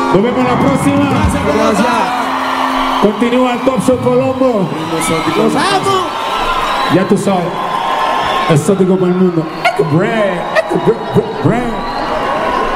Nos vemos la próxima. Gracias. Continúa el Top Show Colombo. Los amo. Ya tú sabes. Exótico para el mundo. Brand.